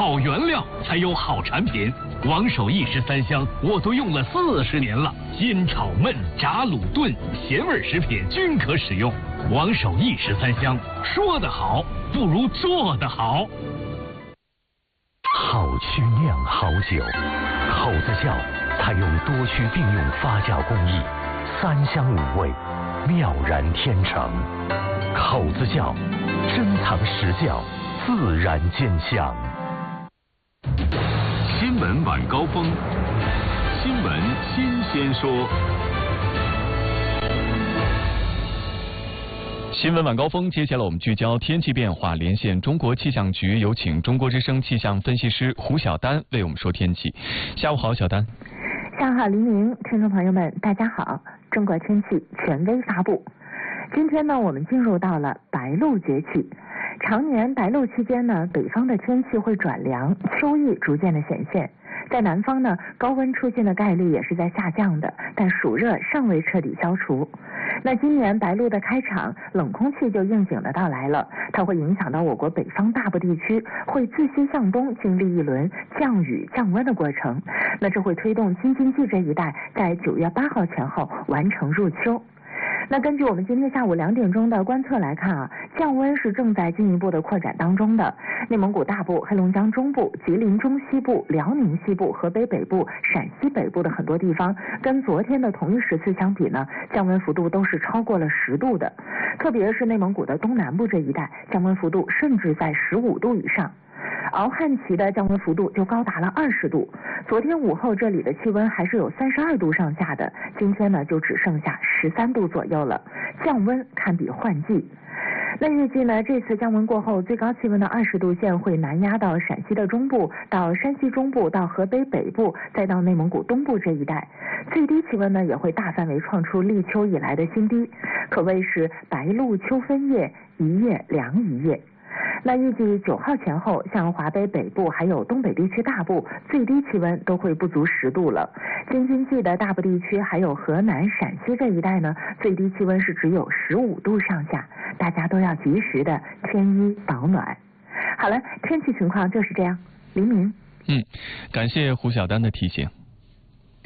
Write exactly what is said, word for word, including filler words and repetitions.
好原料才有好产品。王守义十三香我都用了四十年了，煎炒焖炸卤炖咸味食品均可使用。王守义十三香，说得好不如做得好。 好曲酿好酒，口子窖采用多区并用发酵工艺，三香五味，妙然天成。口子窖，珍藏实窖，自然兼香。 新闻晚高峰，新闻新鲜说。 新闻晚高峰，接下来我们聚焦天气变化，连线中国气象局，有请中国之声气象分析师胡晓丹为我们说天气。下午好，晓丹。 下午好，黎明，听众朋友们，大家好。中国天气权威发布，今天呢，我们进入到了白露节气。常年白露期间呢，北方的天气会转凉，秋意逐渐的显现。在南方呢，高温出现的概率也是在下降的，但暑热尚未彻底消除。那今年白露的开场，冷空气就应景的到来了，它会影响到我国北方大部地区，会自西向东经历一轮降雨降温的过程。那这会推动京津冀这一带在九月八号前后完成入秋。那根据我们今天下午两点钟的观测来看啊，降温是正在进一步的扩展当中的。内蒙古大部、黑龙江中部、吉林中西部、辽宁西部、河北北部、陕西北部的很多地方，跟昨天的同一时次相比呢，降温幅度都是超过了十度的。特别是内蒙古的东南部这一带，降温幅度甚至在十五度以上。敖汉旗的降温幅度就高达了二十度，昨天午后这里的气温还是有三十二度上下的，今天呢就只剩下十三度左右了，降温堪比换季。那预计呢，这次降温过后，最高气温的二十度线会南压到陕西的中部，到山西中部，到河北北部，再到内蒙古东部这一带。最低气温呢，也会大范围创出立秋以来的新低，可谓是白露秋分夜，一夜凉一夜。那预计九号前后，像华北北部还有东北地区大部，最低气温都会不足十度了。京津冀的大部地区还有河南、陕西这一带呢，最低气温是只有十五度上下，大家都要及时的添衣保暖。好了，天气情况就是这样。黎明， 嗯，感谢胡晓丹的提醒。